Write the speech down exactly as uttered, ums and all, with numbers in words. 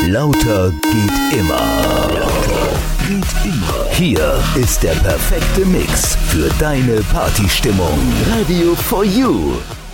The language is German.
Lauter geht immer. Lauter geht immer. Hier ist der perfekte Mix für deine Partystimmung. Radio for You.